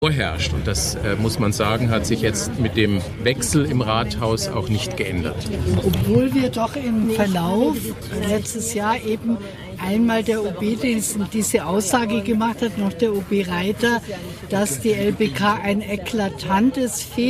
vorherrscht. Und das, muss man sagen, hat sich jetzt mit dem Wechsel im Rathaus auch nicht geändert. Obwohl wir doch im Verlauf letztes Jahr eben einmal der OB diese Aussage gemacht hat, noch der OB Reiter, dass die LBK eine eklatante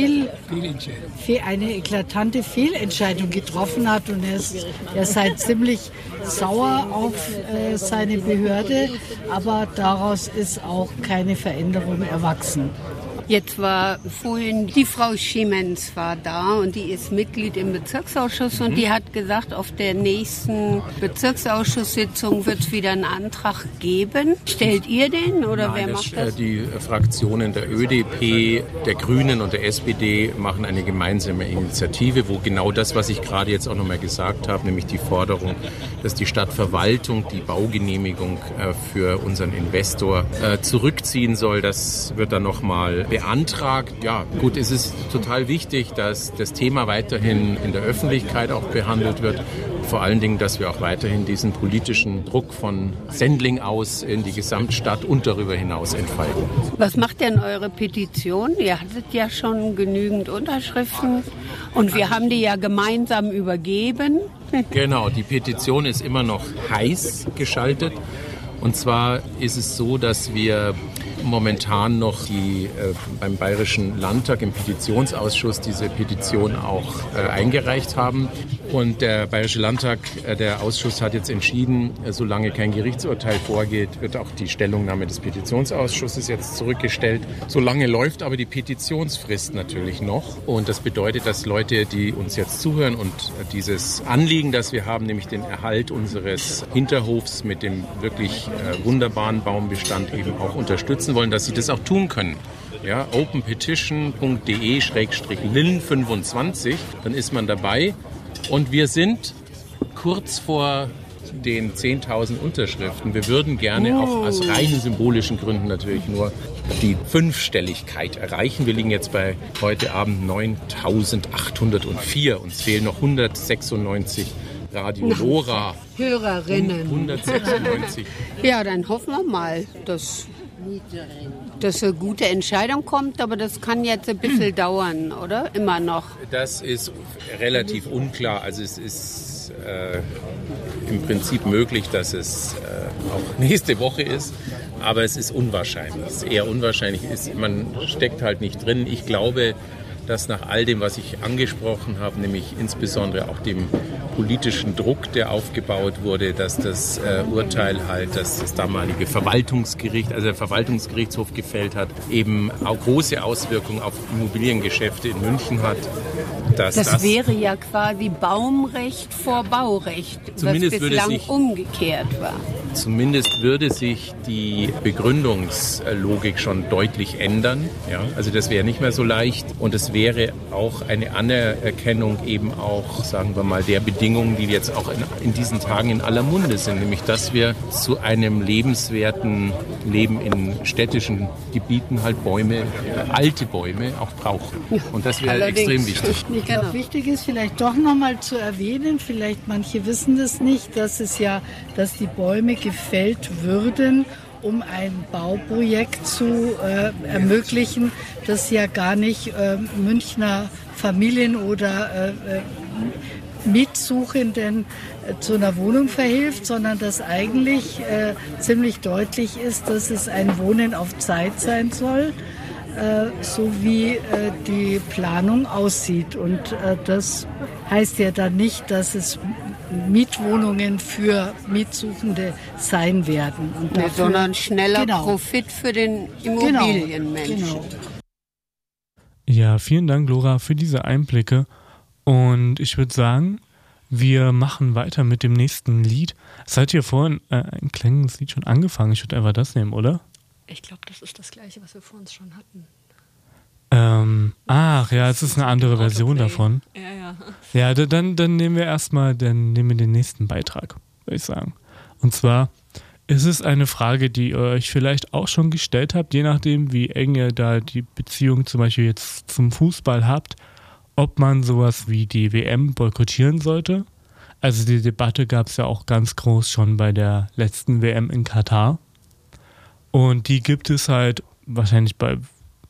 Fehlentscheidung getroffen hat und er sei ziemlich sauer auf seine Behörde, aber daraus ist auch keine Veränderung erwachsen. Jetzt war vorhin die Frau Schiemens war da und die ist Mitglied im Bezirksausschuss und die hat gesagt, auf der nächsten Bezirksausschusssitzung wird es wieder einen Antrag geben. Stellt ihr den oder Nein, wer macht das? Die Fraktionen der ÖDP, der Grünen und der SPD machen eine gemeinsame Initiative, wo genau das, was ich gerade jetzt auch nochmal gesagt habe, nämlich die Forderung, dass die Stadtverwaltung die Baugenehmigung für unseren Investor zurückziehen soll, das wird dann nochmal beantragt. Ja, gut, es ist total wichtig, dass das Thema weiterhin in der Öffentlichkeit auch behandelt wird. Vor allen Dingen, dass wir auch weiterhin diesen politischen Druck von Sendling aus in die Gesamtstadt und darüber hinaus entfalten. Was macht denn eure Petition? Ihr hattet ja schon genügend Unterschriften und wir haben die ja gemeinsam übergeben. Genau, die Petition ist immer noch heiß geschaltet. Und zwar ist es so, dass wir momentan noch beim Bayerischen Landtag im Petitionsausschuss diese Petition auch eingereicht haben. Und der Bayerische Landtag, der Ausschuss hat jetzt entschieden, solange kein Gerichtsurteil vorgeht, wird auch die Stellungnahme des Petitionsausschusses jetzt zurückgestellt. Solange läuft aber die Petitionsfrist natürlich noch. Und das bedeutet, dass Leute, die uns jetzt zuhören und dieses Anliegen, das wir haben, nämlich den Erhalt unseres Hinterhofs mit dem wirklich wunderbaren Baumbestand eben auch unterstützen wollen, dass sie das auch tun können. Ja, openpetition.de/lillen25, dann ist man dabei. Und wir sind kurz vor den 10.000 Unterschriften. Wir würden gerne auch aus rein symbolischen Gründen natürlich nur die 5-Stelligkeit erreichen. Wir liegen jetzt bei heute Abend 9.804. Uns fehlen noch 196 Radio Lora. Hörerinnen. 196. Ja, dann hoffen wir mal, dass eine gute Entscheidung kommt, aber das kann jetzt ein bisschen dauern, oder? Immer noch. Das ist relativ unklar. Also es ist im Prinzip möglich, dass es auch nächste Woche ist, aber es ist unwahrscheinlich. Es ist eher unwahrscheinlich. Man steckt halt nicht drin. Ich glaube, dass nach all dem, was ich angesprochen habe, nämlich insbesondere auch dem politischen Druck, der aufgebaut wurde, dass das Urteil halt, dass das damalige Verwaltungsgericht, also der Verwaltungsgerichtshof gefällt hat, eben auch große Auswirkungen auf Immobiliengeschäfte in München hat. Das wäre ja quasi Baumrecht vor Baurecht, was bislang umgekehrt war. Zumindest würde sich die Begründungslogik schon deutlich ändern. Ja? Also das wäre nicht mehr so leicht und es wäre auch eine Anerkennung eben auch, sagen wir mal, der Bedingungen, die jetzt auch in diesen Tagen in aller Munde sind, nämlich dass wir zu einem lebenswerten Leben in städtischen Gebieten halt Bäume, alte Bäume auch brauchen. Und das wäre extrem wichtig. Ich glaube, wichtig ist vielleicht doch nochmal zu erwähnen, vielleicht manche wissen das nicht, dass die Bäume gefällt würden, um ein Bauprojekt zu ermöglichen, das ja gar nicht Münchner Familien oder Mietsuchenden zu einer Wohnung verhilft, sondern dass eigentlich ziemlich deutlich ist, dass es ein Wohnen auf Zeit sein soll, so wie die Planung aussieht. Und das heißt ja dann nicht, dass es Mietwohnungen für Mietsuchende sein werden. Und dafür, sondern schneller Profit für den Immobilienmenschen. Genau. Ja, vielen Dank, Lora, für diese Einblicke. Und ich würde sagen, wir machen weiter mit dem nächsten Lied. Seid ihr vorhin ein kleines Lied schon angefangen? Ich würde einfach das nehmen, oder? Ich glaube, das ist das Gleiche, was wir vor uns schon hatten. Es ist eine andere Version davon. Ja, dann nehmen wir den nächsten Beitrag, würde ich sagen. Und zwar ist es eine Frage, die ihr euch vielleicht auch schon gestellt habt, je nachdem, wie eng ihr da die Beziehung zum Beispiel jetzt zum Fußball habt, ob man sowas wie die WM boykottieren sollte. Also die Debatte gab es ja auch ganz groß schon bei der letzten WM in Katar. Und die gibt es halt wahrscheinlich bei